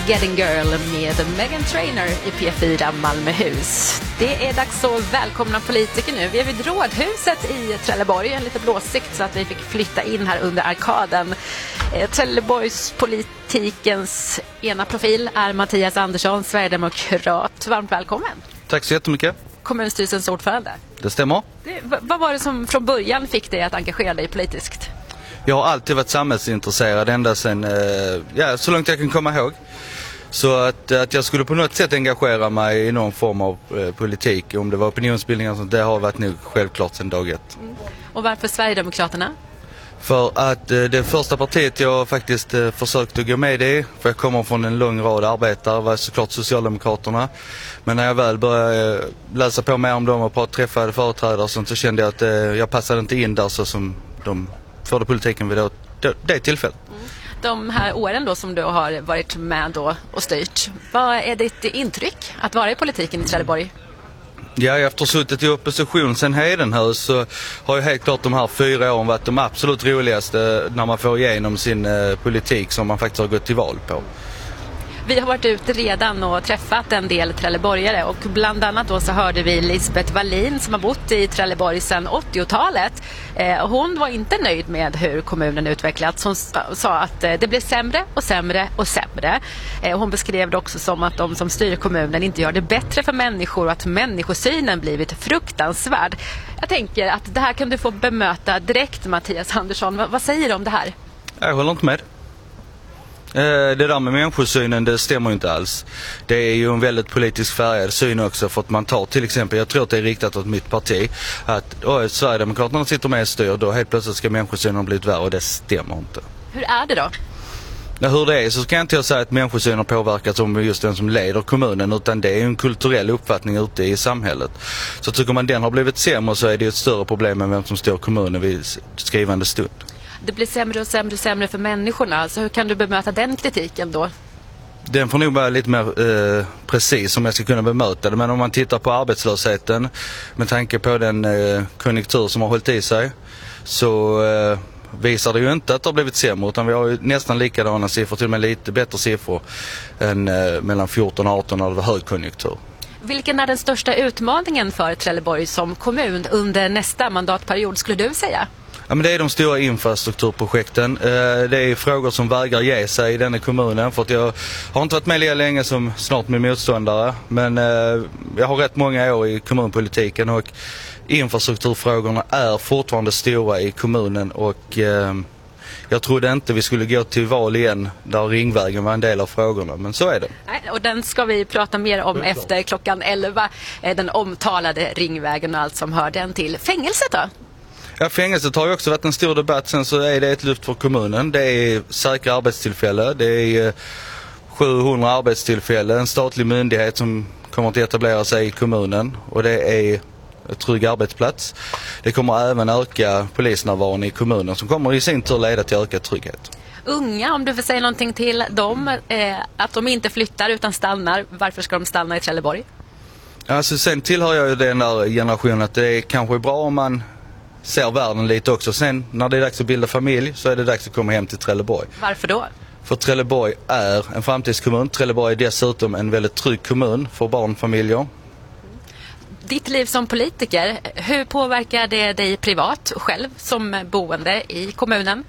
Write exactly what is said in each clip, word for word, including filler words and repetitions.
Getting Girl med Meghan Trainor i P fyra Malmöhus. Det är dags att välkomna politiker nu. Vi är vid Rådhuset i Trelleborg, en lite blåsikt så att vi fick flytta in här under arkaden. Eh, Trelleborgs politikens ena profil är Mattias Andersson, Sverigedemokrat. Varmt välkommen. Tack så jättemycket. Kommunstyrelsens ordförande. Det stämmer. Det, vad var det som från början fick dig att engagera dig politiskt? Jag har alltid varit samhällsintresserad ända sedan, ja, så långt jag kan komma ihåg. Så att, att jag skulle på något sätt engagera mig i någon form av eh, politik, om det var opinionsbildning och sånt, det har varit nog självklart sedan dag ett. Mm. Och varför Sverigedemokraterna? För att eh, det första partiet jag faktiskt eh, försökte gå med i, för jag kommer från en lång rad arbetare, var såklart Socialdemokraterna. Men när jag väl började eh, läsa på mer om dem och prata, träffade företrädare och sånt, så kände jag att eh, jag passade inte in där så som de förde politiken vid det, det, det tillfället. Mm. De här åren då som du har varit med då och styrt, vad är ditt intryck att vara i politiken i Trelleborg? Ja, efter suttit i opposition sen Hedenhus så har ju helt klart de här fyra åren varit de absolut roligaste när man får igenom sin eh, politik som man faktiskt har gått till val på. Vi har varit ute redan och träffat en del trelleborgare och bland annat då så hörde vi Lisbeth Wallin som har bott i Trelleborg sedan åttiotalet. Eh, hon var inte nöjd med hur kommunen utvecklats. Hon sa att eh, det blev sämre och sämre och sämre. Eh, hon beskrev det också som att de som styr kommunen inte gör det bättre för människor och att människosynen blivit fruktansvärd. Jag tänker att det här kan du få bemöta direkt, Mattias Andersson. V- vad säger du om det här? Jag håller inte med. Det där med människosynen, det stämmer ju inte alls. Det är ju en väldigt politisk färgad syn också, för att man tar till exempel, jag tror att det är riktat åt mitt parti, att åh, Sverigedemokraterna sitter med och styr, då helt plötsligt ska människosynen ha blivit värre, och det stämmer inte. Hur är det då? Ja, hur det är så kan jag inte säga att människosynen har påverkats om just den som leder kommunen, utan det är ju en kulturell uppfattning ute i samhället. Så tycker man den har blivit sämre, så är det ju ett större problem än vem som står kommunen vid skrivande stund. Det blir sämre och sämre och sämre för människorna. Så hur kan du bemöta den kritiken då? Den får nog vara lite mer eh, precis om jag ska kunna bemöta det. Men om man tittar på arbetslösheten med tanke på den eh, konjunktur som har hållit i sig, så eh, visar det ju inte att det har blivit sämre, utan vi har ju nästan likadana siffror, till och med lite bättre siffror än eh, mellan fjorton och arton när det var högkonjunktur. Vilken är den största utmaningen för Trelleborg som kommun under nästa mandatperiod, skulle du säga? Ja, men det är de stora infrastrukturprojekten. Det är frågor som vägrar ge sig i denna kommunen. För att jag har inte varit med lika länge som snart min motståndare. Men jag har rätt många år i kommunpolitiken, och infrastrukturfrågorna är fortfarande stora i kommunen. Och jag trodde inte vi skulle gå till val igen där Ringvägen var en del av frågorna, men så är det. Och den ska vi prata mer om efter klockan elva. Den omtalade Ringvägen och allt som hör den till. Fängelset då? Ja, fängelset har ju också varit en stor debatt. Sen så är det ett lyft för kommunen. Det är säkra arbetstillfällen. Det är sjuhundra arbetstillfällen. En statlig myndighet som kommer att etablera sig i kommunen. Och det är en trygg arbetsplats. Det kommer även öka polisnärvaron i kommunen, som kommer i sin tur leda till ökad trygghet. Unga, om du får säga någonting till dem, eh, att de inte flyttar utan stannar. Varför ska de stanna i Trelleborg? Alltså, sen tillhör jag ju den där generationen att det är kanske bra om man ser världen lite också. Sen när det är dags att bilda familj, så är det dags att komma hem till Trelleborg. Varför då? För Trelleborg är en framtidskommun. Trelleborg är dessutom en väldigt trygg kommun för barnfamiljer. Ditt liv som politiker, hur påverkar det dig privat själv som boende i kommunen?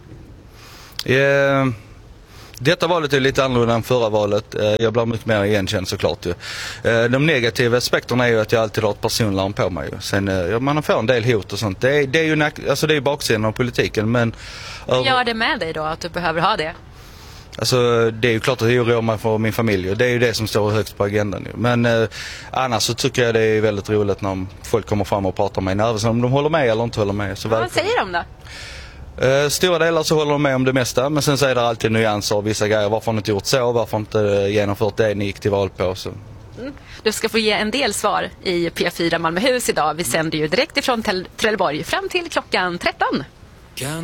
Eh, detta valet är lite annorlunda än förra valet. Eh, jag blir mycket mer igenkänd såklart. Ju. Eh, de negativa aspekterna är ju att jag alltid har ett personlarm på mig. Ju. Sen, eh, man får en del hot och sånt. Det är, det är ju nack- alltså det är baksidan av politiken. Men hur gör det med dig då att du behöver ha det? Alltså, det är ju klart att jag oroar mig för min familj, och det är ju det som står högst på agendan. Ju. Men eh, annars så tycker jag det är väldigt roligt när folk kommer fram och pratar med mig. Om de håller med eller inte håller med. Så vad väl... säger de då? Uh, stora delar så håller de med om det mesta, men sen så är det alltid nyanser och vissa grejer. Varför har ni inte gjort så? Varför har inte genomfört det ni gick till val på? Så. Mm. Du ska få ge en del svar i P fyra Malmöhus idag. Vi sänder ju direkt ifrån Trelleborg fram till klockan tretton.